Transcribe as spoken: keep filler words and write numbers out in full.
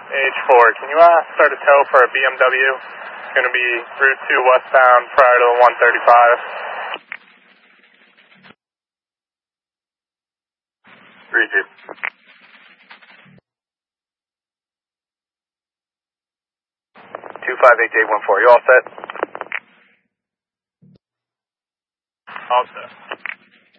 H four, can you uh, start a tow for a B M W? It's going to be Route two westbound prior to the one thirty-five. three two. two five eight eight one four, you all set? All set.